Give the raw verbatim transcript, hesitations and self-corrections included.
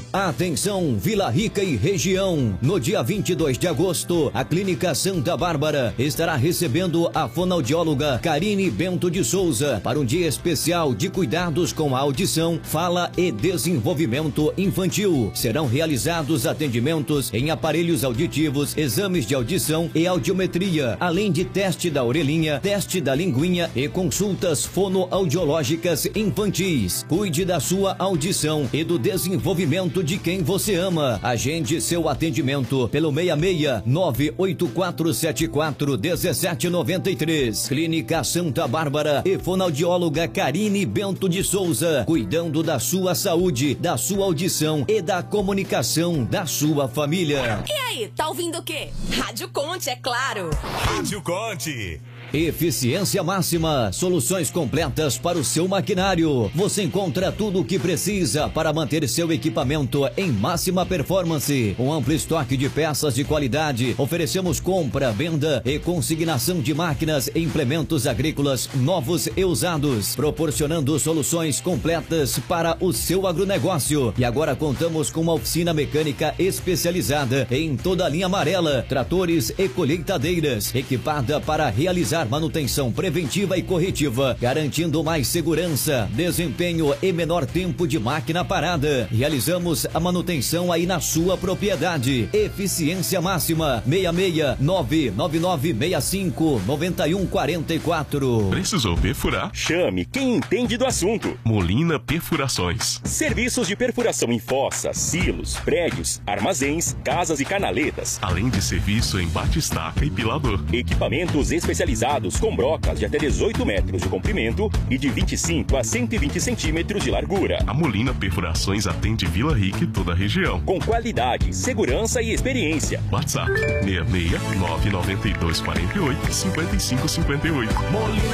Atenção, Vila Rica e região. No dia vinte e dois de agosto, a Clínica Santa Bárbara estará recebendo a fonoaudióloga Karine Bento de Souza para um dia especial de cuidados com a audição, fala e desenvolvimento infantil. Serão realizados atendimentos em aparelhos auditivos, exames de audição e audiometria, além de teste da orelhinha, teste da linguinha e consultas fonoaudiológicas infantis. Cuide da sua audição e do desenvolvimento de quem você ama. Agende seu atendimento pelo seis seis nove oito quatro sete quatro um sete nove três. Clínica Santa Bárbara e fonoaudióloga Karine Bento de Souza, cuidando da sua saúde, da sua audição e da comunicação da sua família. E aí, tá ouvindo o quê? Rádio Conte, é claro. Rádio Conte. Eficiência máxima, soluções completas para o seu maquinário. Você encontra tudo o que precisa para manter seu equipamento em máxima performance. Um amplo estoque de peças de qualidade. Oferecemos compra, venda e consignação de máquinas e implementos agrícolas novos e usados, proporcionando soluções completas para o seu agronegócio. E agora contamos com uma oficina mecânica especializada em toda a linha amarela, tratores e colheitadeiras, equipada para realizar manutenção preventiva e corretiva, garantindo mais segurança, desempenho e menor tempo de máquina parada. Realizamos a manutenção aí na sua propriedade. Eficiência máxima. seis seis nove nove nove seis cinco nove um quatro quatro. Precisou perfurar? Chame quem entende do assunto. Molina Perfurações. Serviços de perfuração em fossas, silos, prédios, armazéns, casas e canaletas. Além de serviço em bate-estaca e pilador. Equipamentos especializados com brocas de até dezoito metros de comprimento e de vinte e cinco a cento e vinte centímetros de largura. A Molina Perfurações atende Vila Rica e toda a região. Com qualidade, segurança e experiência. WhatsApp seis seis nove nove dois quatro oito cinco cinco cinco oito. Molina